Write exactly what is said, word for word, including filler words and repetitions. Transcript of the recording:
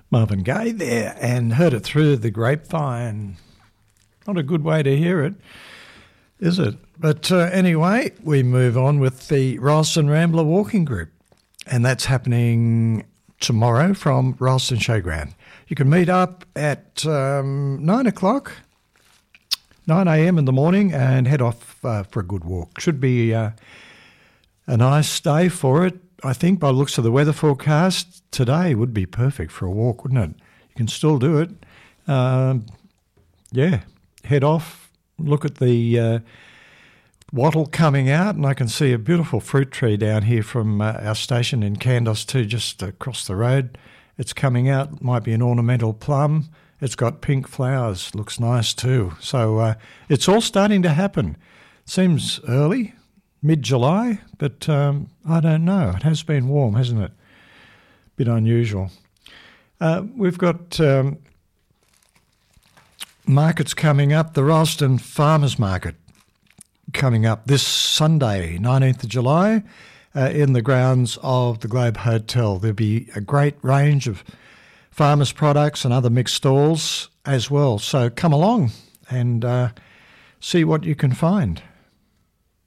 Marvin Gaye there, and heard it through the grapevine. Not a good way to hear it, is it? But uh, anyway, we move on with the Rylstone Rambler Walking Group, and that's happening tomorrow from Rylstone Showground. You can meet up at um, nine o'clock, nine a.m. in the morning, and head off uh, for a good walk. Should be uh, a nice day for it. I think by the looks of the weather forecast, today would be perfect for a walk, wouldn't it? You can still do it. Um, yeah, head off, look at the uh, wattle coming out, and I can see a beautiful fruit tree down here from uh, our station in Kandos too, just across the road. It's coming out, might be an ornamental plum. It's got pink flowers, looks nice too. So uh, it's all starting to happen. Seems early, mid-July, but um, I don't know. It has been warm, hasn't it? Bit unusual. Uh, we've got um, markets coming up. The Rylstone Farmers Market coming up this Sunday, nineteenth of July, uh, in the grounds of the Globe Hotel. There'll be a great range of farmers' products and other mixed stalls as well. So come along and uh, see what you can find.